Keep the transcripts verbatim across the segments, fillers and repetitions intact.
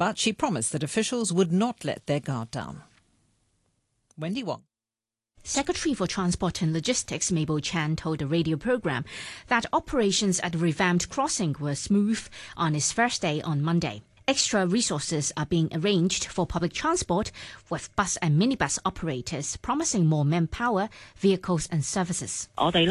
But she promised that officials would not let their guard down. Wendy Wong. Secretary for Transport and Logistics Mabel Chan told the radio program that operations at the revamped crossing were smooth on its first day on Monday. Extra resources are being arranged for public transport, with bus and minibus operators promising more manpower, vehicles and services. We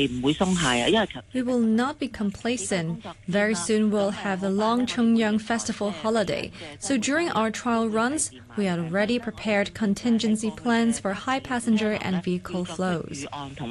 will not be complacent. Very soon we'll have the long Chongyang Festival holiday. So during our trial runs, we had already prepared contingency plans for high passenger and vehicle flows.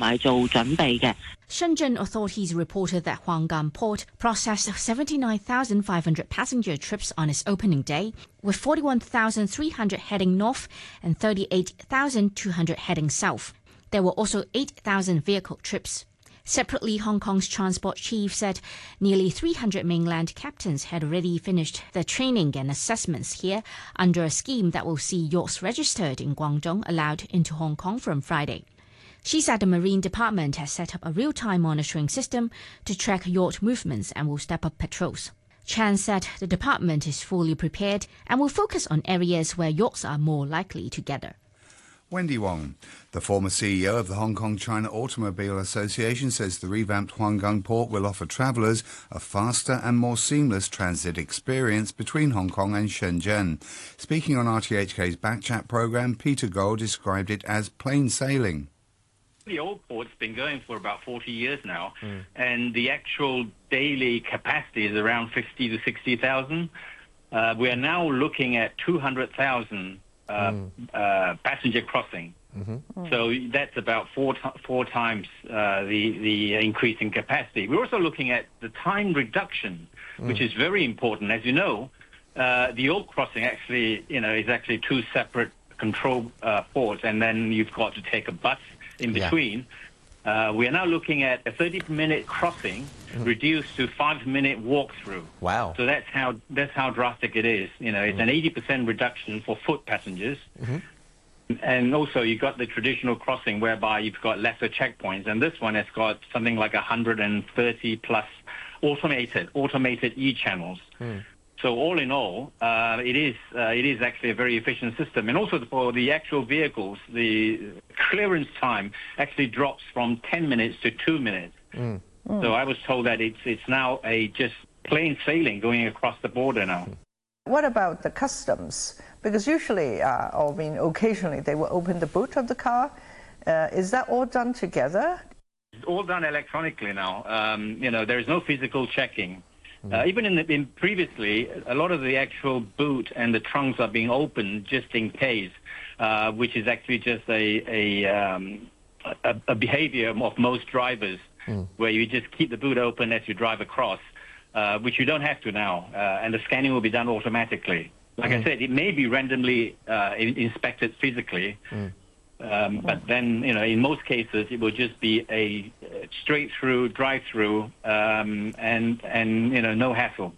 Shenzhen authorities reported that Huanggang Port processed seventy-nine thousand five hundred passenger trips on its opening day, with forty-one thousand three hundred heading north and thirty-eight thousand two hundred heading south. There were also eight thousand vehicle trips. Separately, Hong Kong's transport chief said nearly three hundred mainland captains had already finished their training and assessments here under a scheme that will see yachts registered in Guangdong allowed into Hong Kong from Friday. She said the Marine Department has set up a real-time monitoring system to track yacht movements and will step up patrols. Chan said the department is fully prepared and will focus on areas where yachts are more likely to gather. Wendy Wong, the former C E O of the Hong Kong China Automobile Association, says the revamped Huanggang Port will offer travellers a faster and more seamless transit experience between Hong Kong and Shenzhen. Speaking on R T H K's Backchat programme, Peter Gold described it as plain sailing. The old port's been going for about forty years now, mm. and the actual daily capacity is around fifty to sixty thousand. Uh, we are now looking at two hundred thousand uh, mm. uh, passenger crossing. Mm-hmm. Mm. So that's about four four times uh, the the increase in capacity. We're also looking at the time reduction, mm. which is very important. As you know, uh, the old crossing actually, you know, is actually two separate control uh, ports, and then you've got to take a bus in between. Yeah. Uh, we are now looking at a thirty-minute crossing mm-hmm. reduced to five-minute walkthrough. Wow! So that's how that's how drastic it is. You know, it's mm-hmm. an eighty percent reduction for foot passengers, mm-hmm. and also you've got the traditional crossing whereby you've got lesser checkpoints, and this one has got something like one hundred thirty plus automated automated e-channels. Mm. So all in all, uh, it is uh, it is actually a very efficient system. And also for the actual vehicles, the clearance time actually drops from ten minutes to two minutes. Mm. Mm. So I was told that it's it's now a just plain sailing going across the border now. What about the customs? Because usually, uh, or I mean, occasionally, they will open the boot of the car. Uh, is that all done together? It's all done electronically now. Um, you know, there is no physical checking. Uh, even in, the, in previously, a lot of the actual boot and the trunks are being opened just in case, uh, which is actually just a a, um, a a behavior of most drivers, mm. where you just keep the boot open as you drive across, uh, which you don't have to now, uh, and the scanning will be done automatically. Like mm. I said, it may be randomly uh, in, inspected physically. Mm. Um, but then, you know, in most cases, it will just be a straight-through, drive-through, um, and, and, you know, no hassle.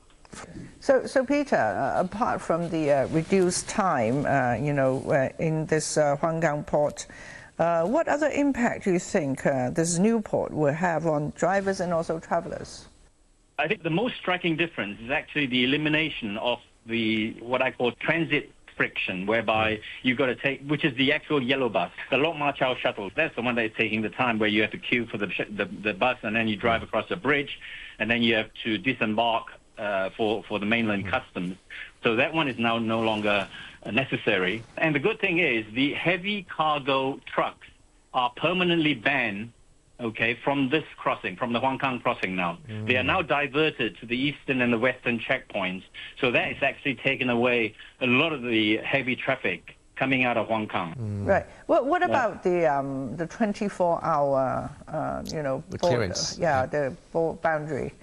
So, so Peter, uh, apart from the uh, reduced time, uh, you know, uh, in this uh, Huanggang port, uh, what other impact do you think uh, this new port will have on drivers and also travellers? I think the most striking difference is actually the elimination of the, what I call transit friction, whereby you've got to take, which is the actual yellow bus, the Lok Ma Chau shuttle. That's the one that is taking the time, where you have to queue for the, the, the bus, and then you drive across the bridge, and then you have to disembark uh, for, for the mainland customs. So that one is now no longer uh, necessary. And the good thing is the heavy cargo trucks are permanently banned, okay, from this crossing, from the Huanggang crossing now. Mm. They are now diverted to the eastern and the western checkpoints. So that is actually taken away a lot of the heavy traffic coming out of Huanggang. Mm. Right. Well, what about yeah. the um, the twenty-four hour, uh, you know, the border, clearance? Yeah, the boundary.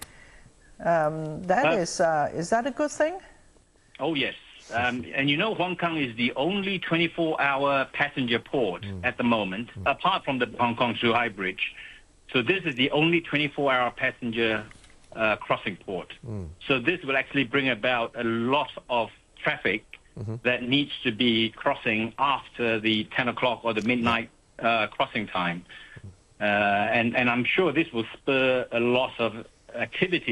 Um, that uh, is uh, is that a good thing? Oh yes. Um, and you know, Huanggang is the only twenty-four hour passenger port mm. at the moment, mm. apart from the Hong Kong-Zhuhai Bridge. So this is the only twenty-four hour passenger uh, crossing port. Mm. So this will actually bring about a lot of traffic mm-hmm. that needs to be crossing after the ten o'clock or the midnight uh, crossing time. Uh, and, and I'm sure this will spur a lot of activities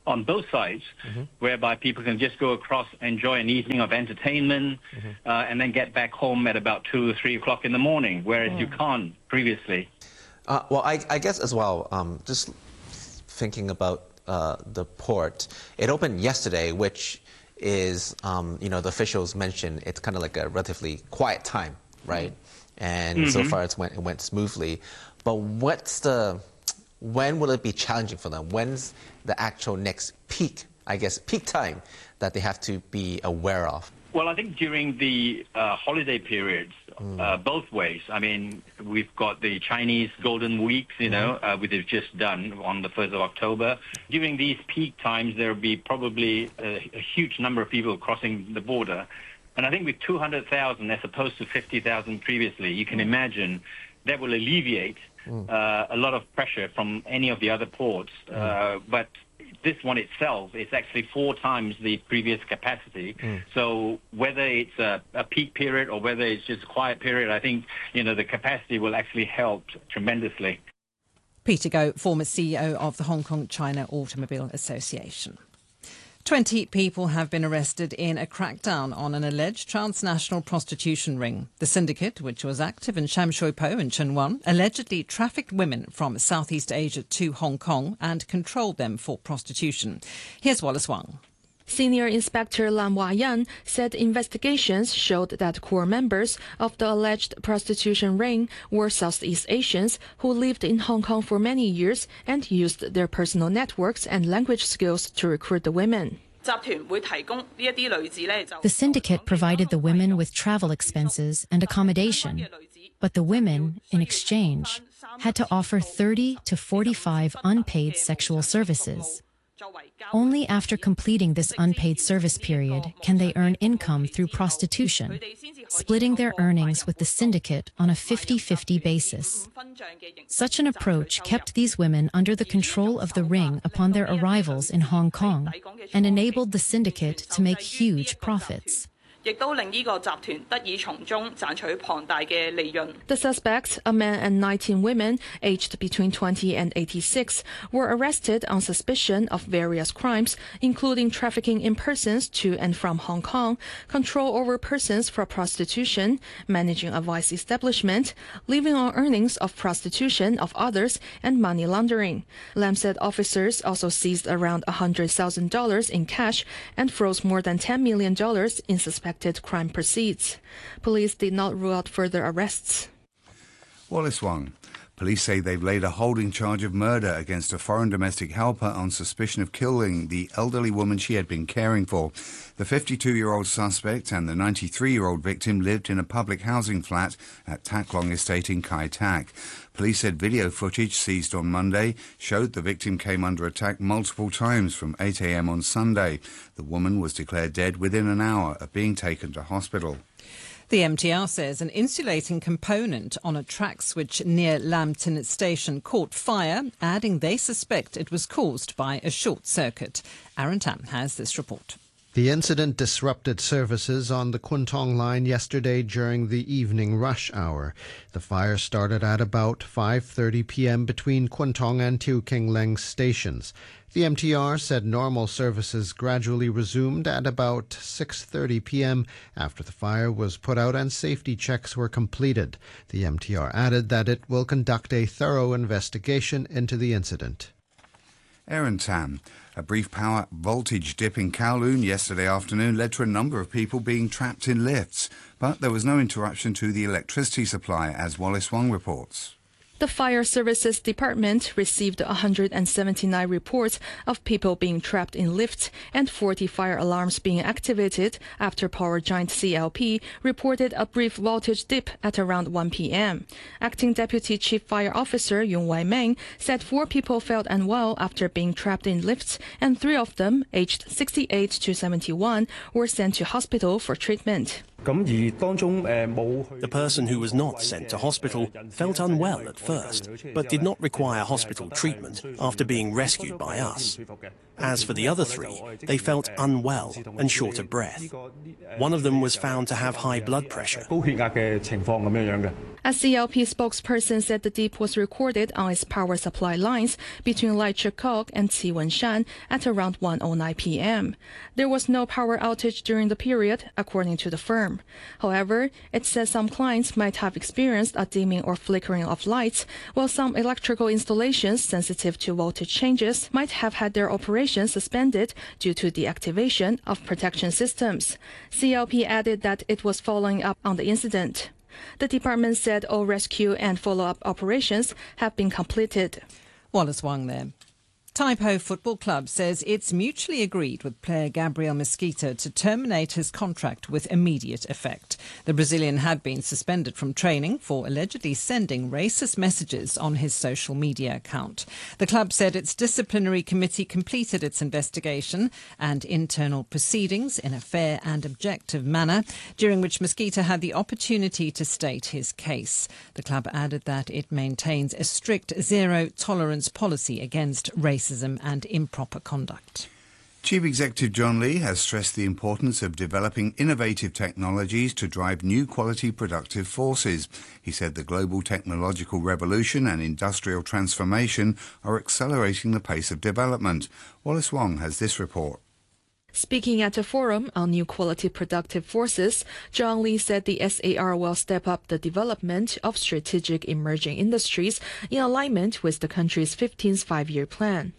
on both sides, mm-hmm. whereby people can just go across, enjoy an evening of entertainment, mm-hmm. uh, and then get back home at about two or three o'clock in the morning, whereas mm. you can't previously. Uh, well, I, I guess as well, um, just thinking about uh, the port, it opened yesterday, which is, um, you know, the officials mentioned it's kind of like a relatively quiet time, right? And mm-hmm. so far it's went, it went smoothly. But what's the, when will it be challenging for them? When's the actual next peak, I guess, peak time that they have to be aware of? Well, I think during the uh, holiday periods, mm. uh, both ways. I mean, we've got the Chinese Golden Weeks, you mm. know, uh, which is just done on the first of October. During these peak times, there will be probably a, a huge number of people crossing the border. And I think with two hundred thousand as opposed to fifty thousand previously, you can mm. imagine that will alleviate mm. uh, a lot of pressure from any of the other ports. Mm. Uh, but this one itself is actually four times the previous capacity. Mm. So whether it's a, a peak period or whether it's just a quiet period, I think, you know, the capacity will actually help tremendously. Peter Goh, former C E O of the Hong Kong China Automobile Association. Twenty people have been arrested in a crackdown on an alleged transnational prostitution ring. The syndicate, which was active in Sham Shui Po and Tsuen Wan, allegedly trafficked women from Southeast Asia to Hong Kong and controlled them for prostitution. Here's Wallace Wang. Senior Inspector Lam Wah-yan said investigations showed that core members of the alleged prostitution ring were Southeast Asians who lived in Hong Kong for many years and used their personal networks and language skills to recruit the women. The syndicate provided the women with travel expenses and accommodation, but the women, in exchange, had to offer thirty to forty-five unpaid sexual services. Only after completing this unpaid service period can they earn income through prostitution, splitting their earnings with the syndicate on a fifty-fifty basis. Such an approach kept these women under the control of the ring upon their arrivals in Hong Kong and enabled the syndicate to make huge profits. The suspects, a man and nineteen women aged between twenty and eighty-six, were arrested on suspicion of various crimes, including trafficking in persons to and from Hong Kong, control over persons for prostitution, managing a vice establishment, living on earnings of prostitution of others, and money laundering. Lam said officers also seized around one hundred thousand dollars in cash and froze more than ten million dollars in suspected crime proceeds. Police did not rule out further arrests. Wallace Wang. Police say they've laid a holding charge of murder against a foreign domestic helper on suspicion of killing the elderly woman she had been caring for. The fifty-two-year-old suspect and the ninety-three-year-old victim lived in a public housing flat at Tak Long Estate in Kai Tak. Police said video footage seized on Monday showed the victim came under attack multiple times from eight a m on Sunday. The woman was declared dead within an hour of being taken to hospital. The M T R says an insulating component on a track switch near Lam Tin Station caught fire, adding they suspect it was caused by a short circuit. Aaron Tam has this report. The incident disrupted services on the Kwun Tong line yesterday during the evening rush hour. The fire started at about five thirty p m between Kwun Tong and Tiu King Leng stations. The M T R said normal services gradually resumed at about six thirty p m after the fire was put out and safety checks were completed. The M T R added that it will conduct a thorough investigation into the incident. Aaron Tam. A brief power voltage dip in Kowloon yesterday afternoon led to a number of people being trapped in lifts, but there was no interruption to the electricity supply, as Wallace Wang reports. The Fire Services Department received one hundred seventy-nine reports of people being trapped in lifts and forty fire alarms being activated after Power Giant C L P reported a brief voltage dip at around one p m Acting Deputy Chief Fire Officer Yung Wai Meng said four people felt unwell after being trapped in lifts, and three of them, aged sixty-eight to seventy-one, were sent to hospital for treatment. The person who was not sent to hospital felt unwell at first, but did not require hospital treatment after being rescued by us. As for the other three, they felt unwell and short of breath. One of them was found to have high blood pressure. A C L P spokesperson said the dip was recorded on its power supply lines between Lai Chikok and Qiwenshan at around one oh nine p m There was no power outage during the period, according to the firm. However, it says some clients might have experienced a dimming or flickering of lights, while some electrical installations sensitive to voltage changes might have had their operation suspended due to the activation of protection systems. C L P added that it was following up on the incident. The department said all rescue and follow-up operations have been completed. Wallace Wang there. Taipo Football Club says it's mutually agreed with player Gabriel Mesquita to terminate his contract with immediate effect. The Brazilian had been suspended from training for allegedly sending racist messages on his social media account. The club said its disciplinary committee completed its investigation and internal proceedings in a fair and objective manner, during which Mesquita had the opportunity to state his case. The club added that it maintains a strict zero-tolerance policy against racism and improper conduct. Chief Executive John Lee has stressed the importance of developing innovative technologies to drive new quality productive forces. He said the global technological revolution and industrial transformation are accelerating the pace of development. Wallace Wong has this report. Speaking at a forum on new quality productive forces, John Lee said the S A R will step up the development of strategic emerging industries in alignment with the country's fifteenth five-year plan.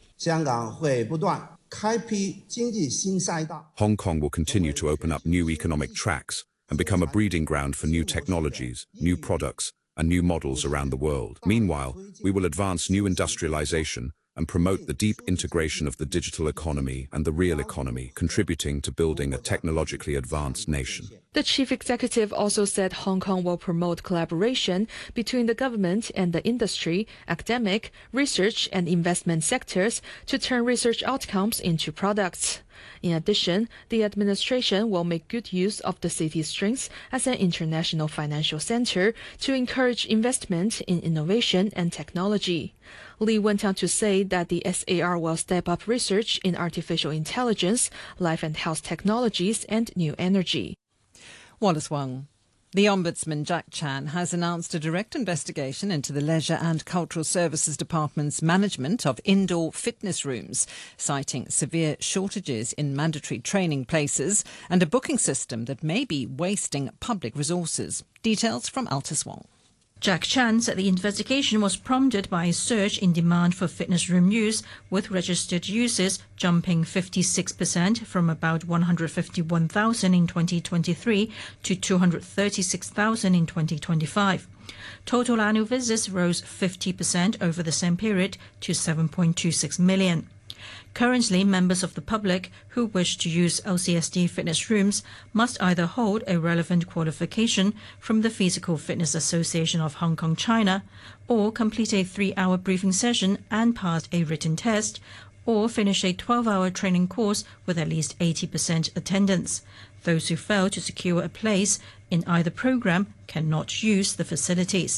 Hong Kong will continue to open up new economic tracks and become a breeding ground for new technologies, new products, and new models around the world. Meanwhile, we will advance new industrialization and promote the deep integration of the digital economy and the real economy, contributing to building a technologically advanced nation. The chief executive also said Hong Kong will promote collaboration between the government and the industry, academic, research and investment sectors to turn research outcomes into products. In addition, the administration will make good use of the city's strengths as an international financial center to encourage investment in innovation and technology. Lee went on to say that the S A R will step up research in artificial intelligence, life and health technologies, and new energy. Wallace Wang. The Ombudsman, Jack Chan, has announced a direct investigation into the Leisure and Cultural Services Department's management of indoor fitness rooms, citing severe shortages in mandatory training places and a booking system that may be wasting public resources. Details from Altus Wong. Jack Chan said the investigation was prompted by a surge in demand for fitness room use, with registered users jumping fifty-six percent from about one hundred fifty-one thousand in twenty twenty-three to two hundred thirty-six thousand in twenty twenty-five. Total annual visits rose fifty percent over the same period to seven point two six million. Currently, members of the public who wish to use L C S D fitness rooms must either hold a relevant qualification from the Physical Fitness Association of Hong Kong, China, or complete a three-hour briefing session and pass a written test, or finish a twelve-hour training course with at least eighty percent attendance. Those who fail to secure a place in either program cannot use the facilities.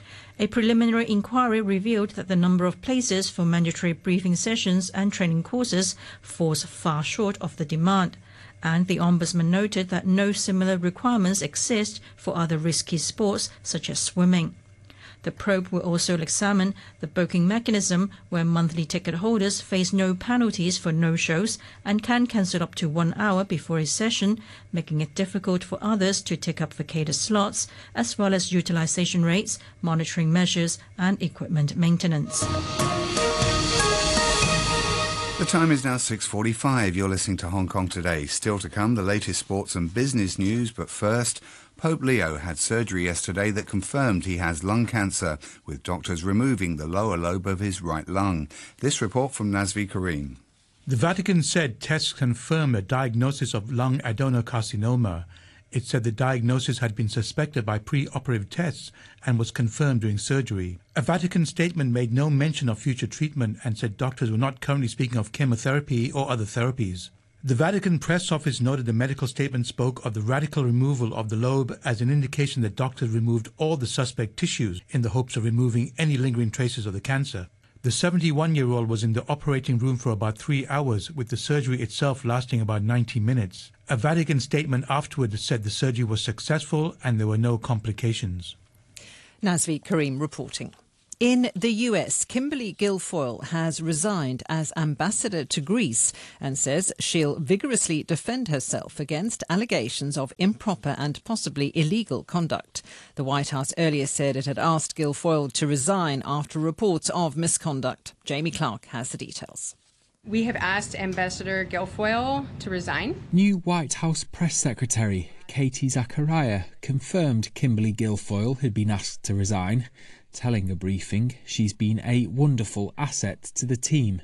A preliminary inquiry revealed that the number of places for mandatory briefing sessions and training courses falls far short of the demand, and the Ombudsman noted that no similar requirements exist for other risky sports such as swimming. The probe will also examine the booking mechanism, where monthly ticket holders face no penalties for no-shows and can cancel up to one hour before a session, making it difficult for others to take up vacated slots, as well as utilization rates, monitoring measures and equipment maintenance. The time is now six forty-five. You're listening to Hong Kong Today. Still to come, the latest sports and business news, but first, Pope Leo had surgery yesterday that confirmed he has lung cancer, with doctors removing the lower lobe of his right lung. This report from Nazvi Karim. The Vatican said tests confirmed a diagnosis of lung adenocarcinoma. It said the diagnosis had been suspected by pre-operative tests and was confirmed during surgery. A Vatican statement made no mention of future treatment and said doctors were not currently speaking of chemotherapy or other therapies. The Vatican press office noted the medical statement spoke of the radical removal of the lobe as an indication that doctors removed all the suspect tissues in the hopes of removing any lingering traces of the cancer. The seventy-one-year-old was in the operating room for about three hours, with the surgery itself lasting about ninety minutes. A Vatican statement afterwards said the surgery was successful and there were no complications. Nazvi Karim reporting. In the U S, Kimberly Guilfoyle has resigned as ambassador to Greece and says she'll vigorously defend herself against allegations of improper and possibly illegal conduct. The White House earlier said it had asked Guilfoyle to resign after reports of misconduct. Jamie Clark has the details. We have asked Ambassador Guilfoyle to resign. New White House press secretary Katie Zachariah confirmed Kimberly Guilfoyle had been asked to resign, telling a briefing she's been a wonderful asset to the team.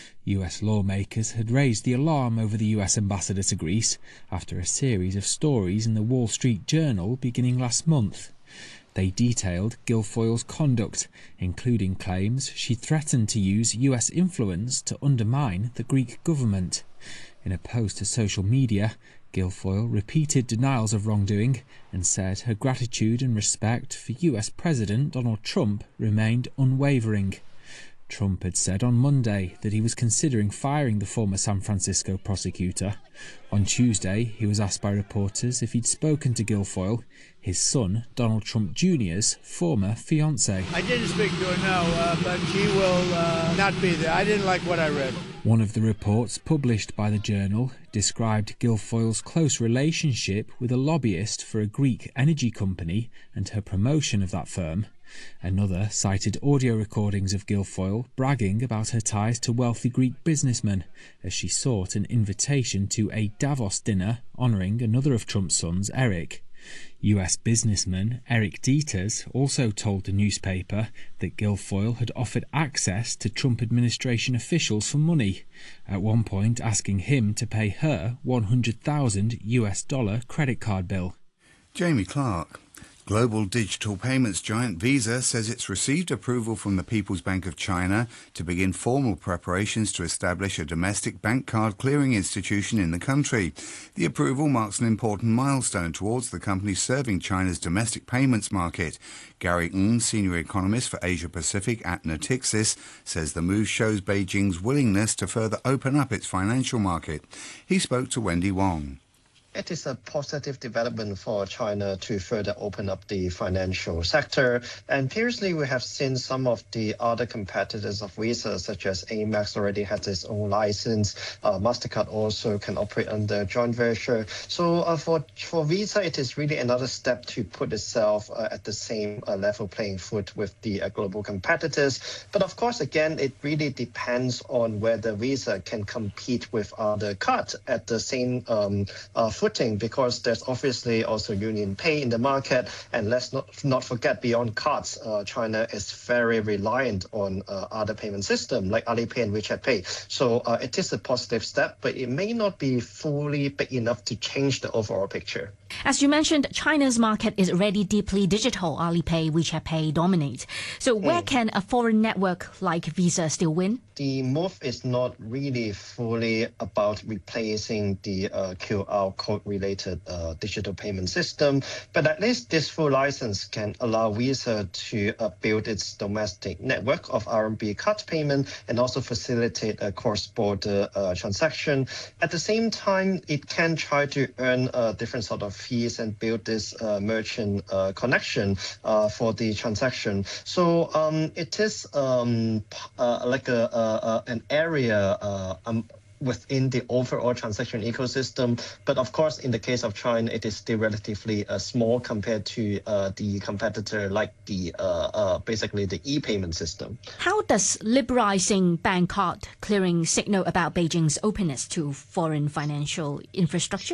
U S lawmakers had raised the alarm over the U S ambassador to Greece after a series of stories in the Wall Street Journal beginning last month. They detailed Guilfoyle's conduct, including claims she threatened to use U S influence to undermine the Greek government. In a post to social media, Guilfoyle repeated denials of wrongdoing and said her gratitude and respect for U S President Donald Trump remained unwavering. Trump had said on Monday that he was considering firing the former San Francisco prosecutor. On Tuesday, he was asked by reporters if he'd spoken to Guilfoyle, his son, Donald Trump Junior's former fiancée. I didn't speak to her, no, uh, but she will uh, not be there. I didn't like what I read. One of the reports published by the Journal described Guilfoyle's close relationship with a lobbyist for a Greek energy company and her promotion of that firm. Another cited audio recordings of Guilfoyle bragging about her ties to wealthy Greek businessmen as she sought an invitation to a Davos dinner honouring another of Trump's sons, Eric. U S businessman Eric Dieters also told the newspaper that Guilfoyle had offered access to Trump administration officials for money, at one point asking him to pay her one hundred thousand U S dollar credit card bill. Jamie Clark. Global digital payments giant Visa says it's received approval from the People's Bank of China to begin formal preparations to establish a domestic bank card clearing institution in the country. The approval marks an important milestone towards the company serving China's domestic payments market. Gary Ng, senior economist for Asia Pacific at Natixis, says the move shows Beijing's willingness to further open up its financial market. He spoke to Wendy Wong. It is a positive development for China to further open up the financial sector. And previously, we have seen some of the other competitors of Visa, such as Amex, already has its own license. Uh, MasterCard also can operate under joint venture. So uh, for, for Visa, it is really another step to put itself uh, at the same uh, level playing field with the uh, global competitors. But of course, again, it really depends on whether Visa can compete with other cards at the same um, uh, footing, because there's obviously also Union Pay in the market, and let's not not forget, beyond cards, uh, China is very reliant on uh, other payment systems like Alipay and WeChat Pay. So uh, it is a positive step, but it may not be fully big enough to change the overall picture. As you mentioned, China's market is already deeply digital. Alipay, WeChat Pay dominate. So where mm. can a foreign network like Visa still win? The move is not really fully about replacing the uh, Q R code-related uh, digital payment system, but at least this full license can allow Visa to uh, build its domestic network of R M B card payment and also facilitate a cross-border uh, transaction. At the same time, it can try to earn a different sort of fees and build this uh, merchant uh, connection uh, for the transaction. So um, it is um, uh, like a, a, a an area uh, um, within the overall transaction ecosystem. But of course, in the case of China, it is still relatively uh, small compared to uh, the competitor like the uh, uh, basically the e-payment system. How does liberalizing bank card clearing signal about Beijing's openness to foreign financial infrastructure?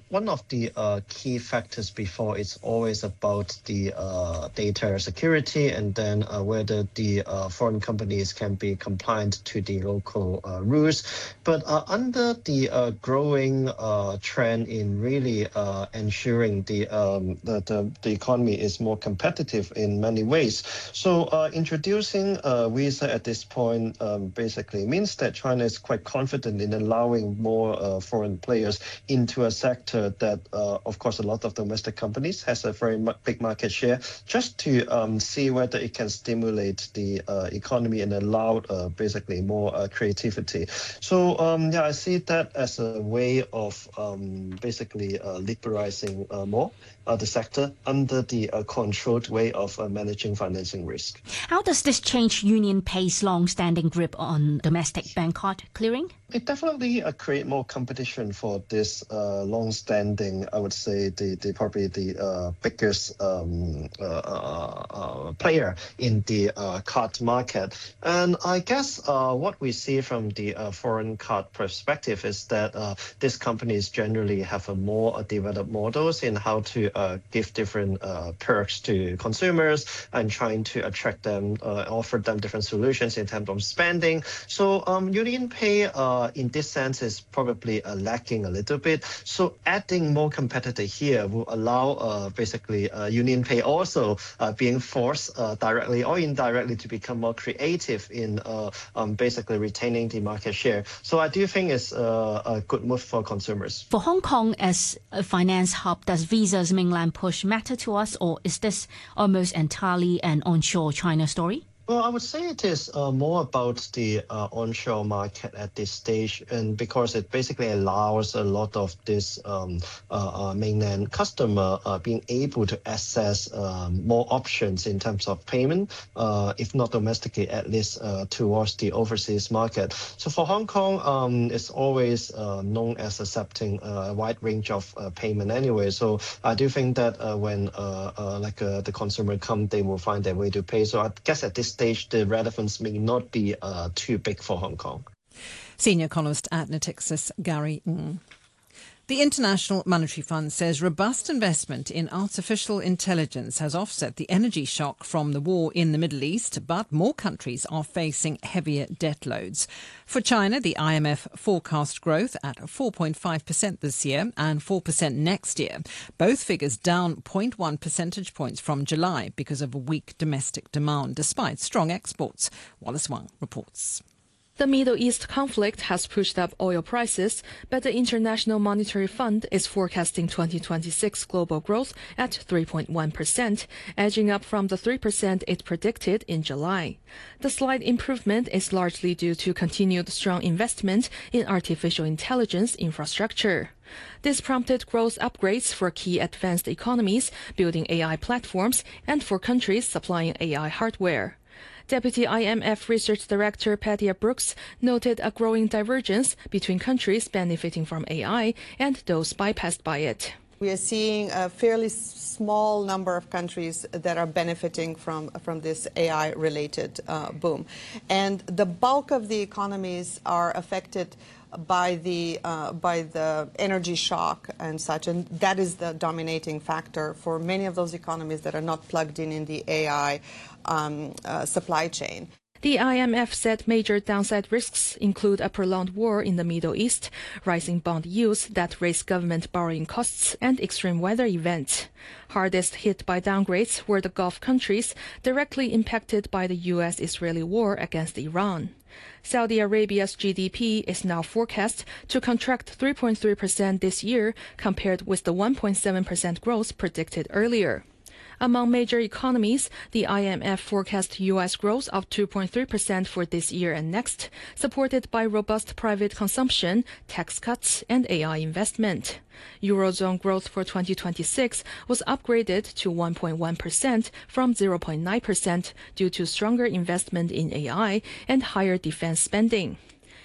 one of the uh, key factors before it's always about the uh, data security and then uh, whether the uh, foreign companies can be compliant to the local uh, rules. But uh, under the uh, growing uh, trend in really uh, ensuring the, um, the, the the economy is more competitive in many ways, so uh, introducing uh, Visa at this point um, basically means that China is quite confident in allowing more uh, foreign players into a sector that, uh, of course, a lot of domestic companies has a very big market share, just to um, see whether it can stimulate the uh, economy and allow uh, basically more uh, creativity. So um, yeah, I see that as a way of um, basically uh, liberalizing uh, more uh, the sector under the uh, controlled way of uh, managing financing risk. How does this change UnionPay's long-standing grip on domestic bank card clearing? It definitely uh, create more competition for this uh, long-standing, I would say, the, the probably the uh, biggest um, uh, uh, uh, player in the uh, card market. And I guess uh, what we see from the uh, foreign card perspective is that uh, these companies generally have a more uh, developed models in how to uh, give different uh, perks to consumers and trying to attract them, uh, offer them different solutions in terms of spending. So um, UnionPay uh, in this sense is probably uh, lacking a little bit. So adding more competitor here will allow uh, basically uh, UnionPay also uh, being forced uh, directly or indirectly to become more creative in uh, um, basically retaining the market share. So I do think it's uh, a good move for consumers. For Hong Kong as a finance hub, does Visa's mainland push matter to us, or is this almost entirely an onshore China story? Well, I would say it is uh, more about the uh, onshore market at this stage, and because it basically allows a lot of this um, uh, uh, mainland customer uh, being able to access um, more options in terms of payment, uh, if not domestically, at least uh, towards the overseas market. So for Hong Kong, um, it's always uh, known as accepting a wide range of uh, payment anyway. So I do think that uh, when uh, uh, like uh, the consumer come, they will find their way to pay. So I guess at this stage, the relevance may not be uh, too big for Hong Kong. Senior columnist at Natixis, Gary Ng. The International Monetary Fund says robust investment in artificial intelligence has offset the energy shock from the war in the Middle East, but more countries are facing heavier debt loads. For China, the I M F forecast growth at four point five percent this year and four percent next year, both figures down zero point one percentage points from July because of a weak domestic demand, despite strong exports. Wallace Wang reports. The Middle East conflict has pushed up oil prices, but the International Monetary Fund is forecasting twenty twenty-six global growth at three point one percent, edging up from the three percent it predicted in July. The slight improvement is largely due to continued strong investment in artificial intelligence infrastructure. This prompted growth upgrades for key advanced economies building A I platforms and for countries supplying A I hardware. Deputy I M F Research Director Patia Brooks noted a growing divergence between countries benefiting from A I and those bypassed by it. We are seeing a fairly small number of countries that are benefiting from, from this A I-related uh, boom. And the bulk of the economies are affected by the uh, by the energy shock and such, and that is the dominating factor for many of those economies that are not plugged in in the A I um, uh, supply chain. The I M F said major downside risks include a prolonged war in the Middle East, rising bond yields that raise government borrowing costs, and extreme weather events. Hardest hit by downgrades were the Gulf countries, directly impacted by the U S Israeli war against Iran. Saudi Arabia's G D P is now forecast to contract three point three percent this year, compared with the one point seven percent growth predicted earlier. Among major economies, the I M F forecast U S growth of two point three percent for this year and next, supported by robust private consumption, tax cuts, and A I investment. Eurozone growth for twenty twenty-six was upgraded to one point one percent from zero point nine percent due to stronger investment in A I and higher defense spending.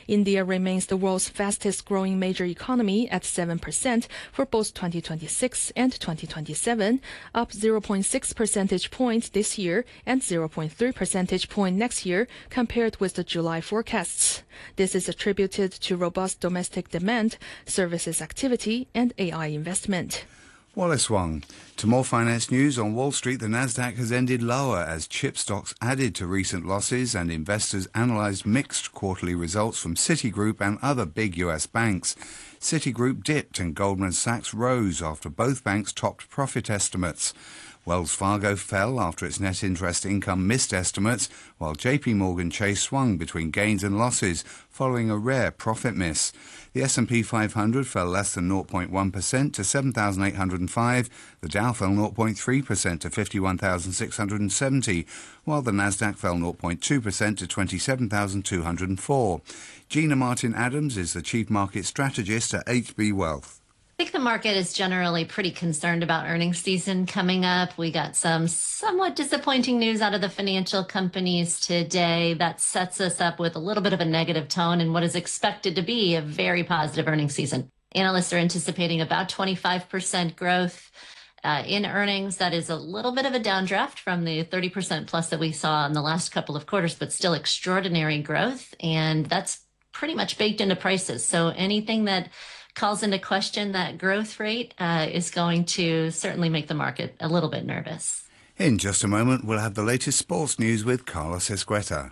India remains the world's fastest-growing major economy at seven percent for both twenty twenty-six and twenty twenty-seven, up zero point six percentage points this year and zero point three percentage point next year compared with the July forecasts. This is attributed to robust domestic demand, services activity, and A I investment. Wallace Wong. To more finance news, on Wall Street, the Nasdaq has ended lower as chip stocks added to recent losses and investors analysed mixed quarterly results from Citigroup and other big U S banks. Citigroup dipped and Goldman Sachs rose after both banks topped profit estimates. Wells Fargo fell after its net interest income missed estimates, while J P Morgan Chase swung between gains and losses following a rare profit miss. The S and P five hundred fell less than zero point one percent to seven thousand eight hundred five. The Dow fell zero point three percent to fifty-one thousand six hundred seventy, while the Nasdaq fell zero point two percent to twenty-seven thousand two hundred four. Gina Martin-Adams is the Chief Market Strategist at H B Wealth. I think the market is generally pretty concerned about earnings season coming up. We got some somewhat disappointing news out of the financial companies today that sets us up with a little bit of a negative tone in what is expected to be a very positive earnings season. Analysts are anticipating about twenty-five percent growth uh, in earnings. That is a little bit of a downdraft from the thirty percent plus that we saw in the last couple of quarters, but still extraordinary growth. And that's pretty much baked into prices. So anything that calls into question that growth rate uh, is going to certainly make the market a little bit nervous. In just a moment, we'll have the latest sports news with Carlos Esqueta.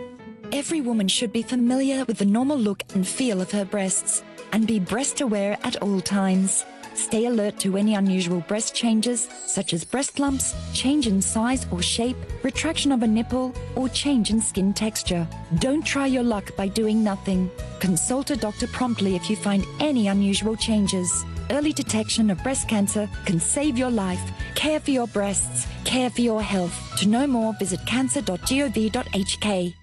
Every woman should be familiar with the normal look and feel of her breasts and be breast aware at all times. Stay alert to any unusual breast changes, such as breast lumps, change in size or shape, retraction of a nipple, or change in skin texture. Don't try your luck by doing nothing. Consult a doctor promptly if you find any unusual changes. Early detection of breast cancer can save your life. Care for your breasts. Care for your health. To know more, visit cancer dot gov dot h k.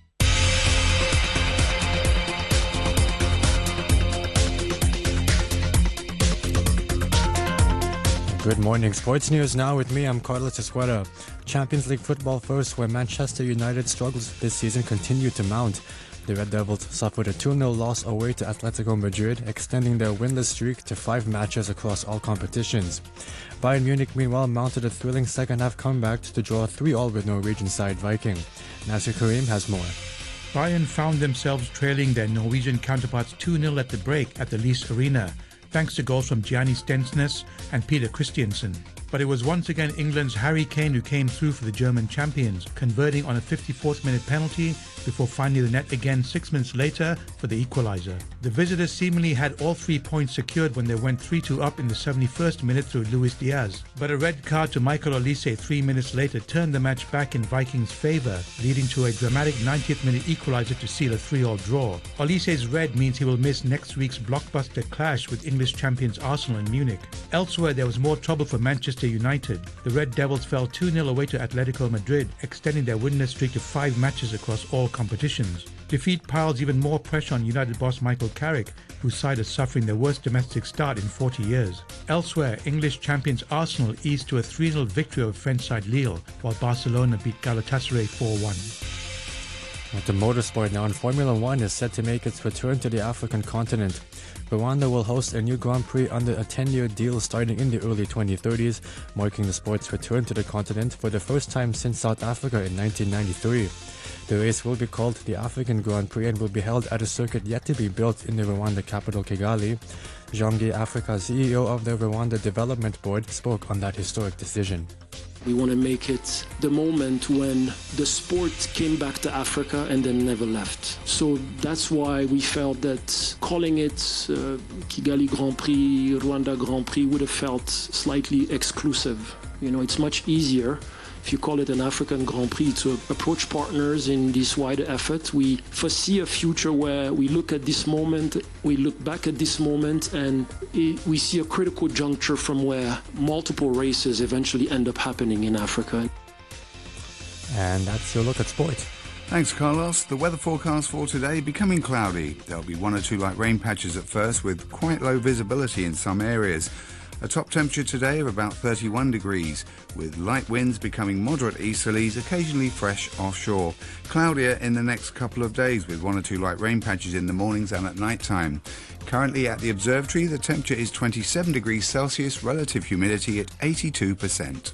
Good morning. Sports news now with me. I'm Carlos Esqueta. Champions League football first, where Manchester United struggles this season continue to mount. The Red Devils suffered a two nil loss away to Atletico Madrid, extending their winless streak to five matches across all competitions. Bayern Munich, meanwhile, mounted a thrilling second-half comeback to draw three all with Norwegian side Viking. Nasser Karim has more. Bayern found themselves trailing their Norwegian counterparts two nil at the break at the Lease Arena, thanks to goals from Gianni Stensnes and Peter Christiansen. But it was once again England's Harry Kane who came through for the German champions, converting on a fifty-fourth minute penalty before finding the net again six minutes later for the equaliser. The visitors seemingly had all three points secured when they went three two up in the seventy-first minute through Luis Diaz. But a red card to Michael Olise three minutes later turned the match back in Vikings' favour, leading to a dramatic ninetieth minute equaliser to seal a three all draw. Olise's red means he will miss next week's blockbuster clash with English champions Arsenal in Munich. Elsewhere, there was more trouble for Manchester United. The Red Devils fell two nil away to Atletico Madrid, extending their winless streak to five matches across all competitions. Defeat piles even more pressure on United boss Michael Carrick, whose side is suffering their worst domestic start in forty years. Elsewhere, English champions Arsenal eased to a three nil victory over French side Lille, while Barcelona beat Galatasaray four one. At the motorsport now, and Formula One is set to make its return to the African continent. Rwanda will host a new Grand Prix under a ten-year deal starting in the early twenty thirties, marking the sport's return to the continent for the first time since South Africa in nineteen ninety-three. The race will be called the African Grand Prix and will be held at a circuit yet to be built in the Rwanda capital Kigali. Jean-Guy Africa, C E O of the Rwanda Development Board, spoke on that historic decision. We want to make it the moment when the sport came back to Africa and then never left. So that's why we felt that calling it uh, Kigali Grand Prix, Rwanda Grand Prix would have felt slightly exclusive. You know, it's much easier if you call it an African Grand Prix to approach partners in this wider effort. We foresee a future where we look at this moment, we look back at this moment, and it, we see a critical juncture from where multiple races eventually end up happening in Africa. And that's your look at sport. Thanks, Carlos. The weather forecast for today becoming cloudy. There'll be one or two light rain patches at first with quite low visibility in some areas. A top temperature today of about thirty-one degrees, with light winds becoming moderate easterlies, occasionally fresh offshore. Cloudier in the next couple of days, with one or two light rain patches in the mornings and at night time. Currently at the observatory, the temperature is twenty-seven degrees Celsius, relative humidity at eighty-two percent.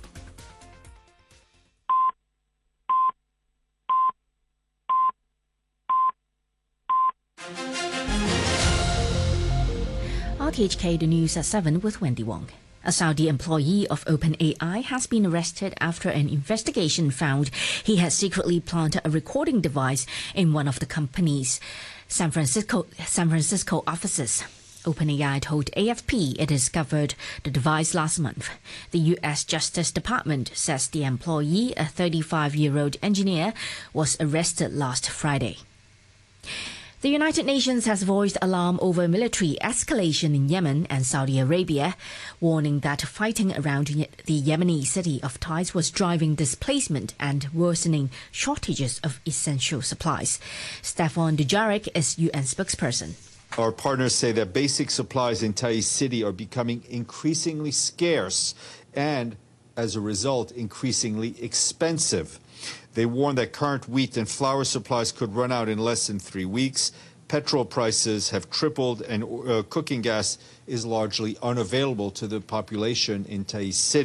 R T H K, the news at seven with Wendy Wong. A Saudi employee of OpenAI has been arrested after an investigation found he had secretly planted a recording device in one of the company's San Francisco, San Francisco offices. OpenAI told A F P it discovered the device last month. The U S Justice Department says the employee, a thirty-five-year-old engineer, was arrested last Friday. The United Nations has voiced alarm over military escalation in Yemen and Saudi Arabia, warning that fighting around the Yemeni city of Taiz was driving displacement and worsening shortages of essential supplies. Stefan Dujarric is U N spokesperson. Our partners say that basic supplies in Taiz city are becoming increasingly scarce and, as a result, increasingly expensive. They warn that current wheat and flour supplies could run out in less than three weeks. Petrol prices have tripled, and uh, cooking gas is largely unavailable to the population in Taiz city.